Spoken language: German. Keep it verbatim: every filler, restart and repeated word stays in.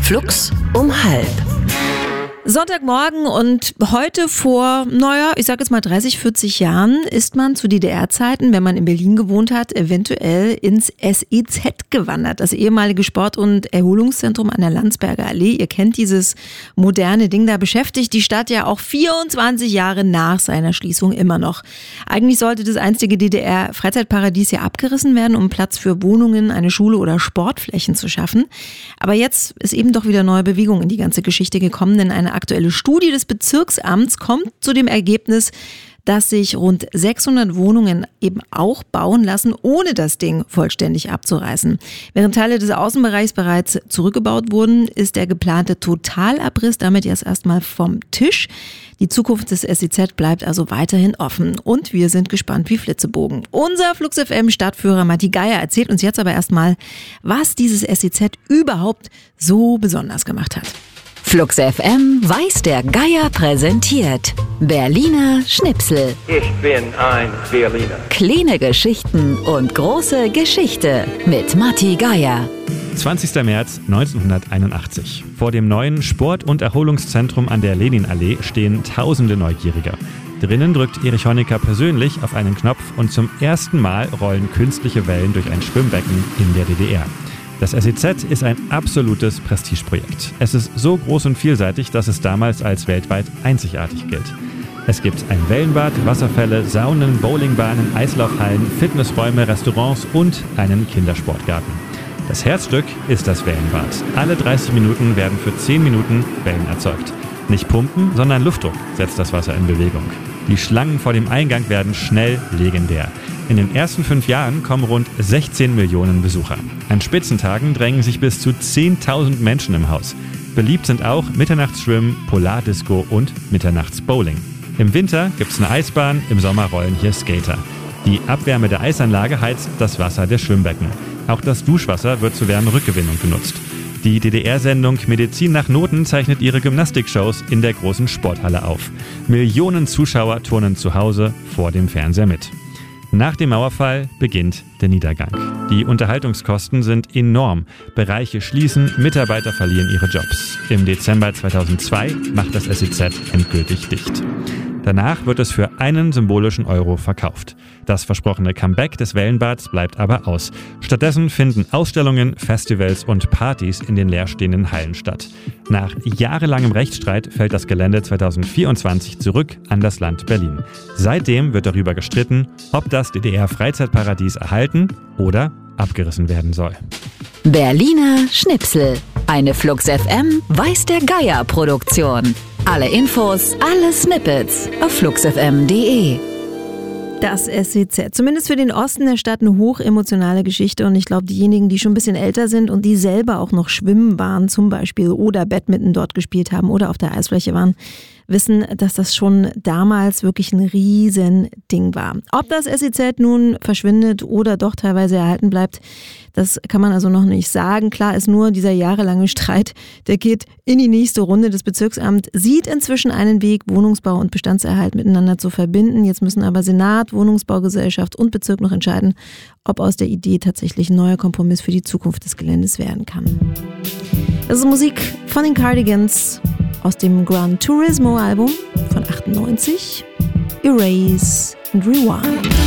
Flux um halb. Sonntagmorgen und heute vor, naja, ich sag jetzt mal dreißig, vierzig Jahren ist man zu D D R-Zeiten, wenn man in Berlin gewohnt hat, eventuell ins S E Z gewandert. Das ehemalige Sport- und Erholungszentrum an der Landsberger Allee. Ihr kennt dieses moderne Ding, da beschäftigt die Stadt ja auch vierundzwanzig Jahre nach seiner Schließung immer noch. Eigentlich sollte das einstige D D R-Freizeitparadies ja abgerissen werden, um Platz für Wohnungen, eine Schule oder Sportflächen zu schaffen. Aber jetzt ist eben doch wieder neue Bewegung in die ganze Geschichte gekommen, denn eine aktuelle Studie des Bezirksamts kommt zu dem Ergebnis, dass sich rund sechshundert Wohnungen eben auch bauen lassen, ohne das Ding vollständig abzureißen. Während Teile des Außenbereichs bereits zurückgebaut wurden, ist der geplante Totalabriss damit jetzt erstmal vom Tisch. Die Zukunft des S E Z bleibt also weiterhin offen und wir sind gespannt wie Flitzebogen. Unser Flux F M Stadtführer Matti Geier erzählt uns jetzt aber erstmal, was dieses S E Z überhaupt so besonders gemacht hat. Flux F M weiß der Geier präsentiert. Berliner Schnipsel. Ich bin ein Berliner. Kleine Geschichten und große Geschichte mit Matti Geier. zwanzigster März neunzehnhunderteinundachtzig. Vor dem neuen Sport- und Erholungszentrum an der Leninallee stehen tausende Neugieriger. Drinnen drückt Erich Honecker persönlich auf einen Knopf und zum ersten Mal rollen künstliche Wellen durch ein Schwimmbecken in der D D R. Das S E Z ist ein absolutes Prestigeprojekt. Es ist so groß und vielseitig, dass es damals als weltweit einzigartig gilt. Es gibt ein Wellenbad, Wasserfälle, Saunen, Bowlingbahnen, Eislaufhallen, Fitnessräume, Restaurants und einen Kindersportgarten. Das Herzstück ist das Wellenbad. Alle dreißig Minuten werden für zehn Minuten Wellen erzeugt. Nicht Pumpen, sondern Luftdruck setzt das Wasser in Bewegung. Die Schlangen vor dem Eingang werden schnell legendär. In den ersten fünf Jahren kommen rund sechzehn Millionen Besucher. An Spitzentagen drängen sich bis zu zehntausend Menschen im Haus. Beliebt sind auch Mitternachtsschwimmen, Polardisco und Mitternachtsbowling. Im Winter gibt's eine Eisbahn, im Sommer rollen hier Skater. Die Abwärme der Eisanlage heizt das Wasser der Schwimmbecken. Auch das Duschwasser wird zur Wärmerückgewinnung genutzt. Die D D R-Sendung Medizin nach Noten zeichnet ihre Gymnastikshows in der großen Sporthalle auf. Millionen Zuschauer turnen zu Hause vor dem Fernseher mit. Nach dem Mauerfall beginnt der Niedergang. Die Unterhaltungskosten sind enorm. Bereiche schließen, Mitarbeiter verlieren ihre Jobs. Im Dezember zweitausendzwei macht das S E Z endgültig dicht. Danach wird es für einen symbolischen Euro verkauft. Das versprochene Comeback des Wellenbads bleibt aber aus. Stattdessen finden Ausstellungen, Festivals und Partys in den leerstehenden Hallen statt. Nach jahrelangem Rechtsstreit fällt das Gelände zweitausendvierundzwanzig zurück an das Land Berlin. Seitdem wird darüber gestritten, ob das D D R-Freizeitparadies erhalten oder abgerissen werden soll. Berliner Schnipsel. Eine Flux F M weiß der Geier Produktion. Alle Infos, alle Snippets auf flux f m punkt d e. Das S E Z, zumindest für den Osten der Stadt eine hochemotionale Geschichte und ich glaube, diejenigen, die schon ein bisschen älter sind und die selber auch noch schwimmen waren zum Beispiel oder Badminton dort gespielt haben oder auf der Eisfläche waren, wissen, dass das schon damals wirklich ein Riesending war. Ob das S E Z nun verschwindet oder doch teilweise erhalten bleibt, das kann man also noch nicht sagen. Klar ist nur, dieser jahrelange Streit, der geht in die nächste Runde. Das Bezirksamt sieht inzwischen einen Weg, Wohnungsbau und Bestandserhalt miteinander zu verbinden. Jetzt müssen aber Senat, Wohnungsbaugesellschaft und Bezirk noch entscheiden, ob aus der Idee tatsächlich ein neuer Kompromiss für die Zukunft des Geländes werden kann. Das ist Musik von den Cardigans aus dem Gran Turismo Album von achtundneunzig, Erase and Rewind.